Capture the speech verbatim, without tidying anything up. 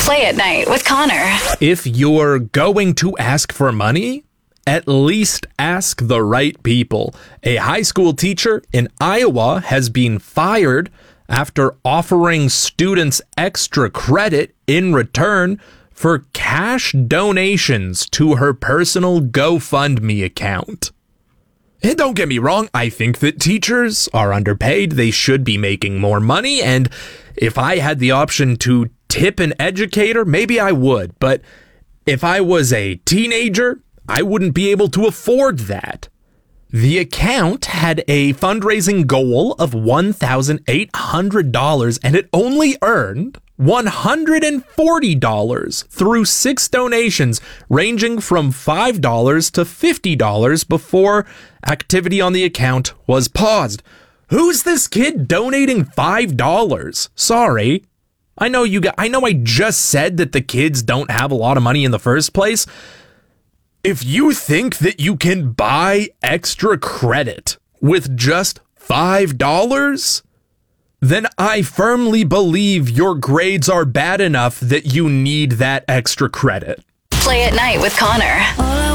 Play at Night with Connor. If you're going to ask for money, at least ask the right people. A high school teacher in Iowa has been fired after offering students extra credit in return for cash donations to her personal GoFundMe account. And don't get me wrong, I think that teachers are underpaid. They should be making more money. And if I had the option to tip an educator, maybe I would. But if I was a teenager, I wouldn't be able to afford that. The account had a fundraising goal of one thousand eight hundred dollars and it only earned one hundred forty dollars through six donations ranging from five dollars to fifty dollars before activity on the account was paused. Who's this kid donating five dollars? Sorry. I know you got, I know I just said that the kids don't have a lot of money in the first place. If you think that you can buy extra credit with just five dollars, then I firmly believe your grades are bad enough that you need that extra credit. Play at Night with Connor.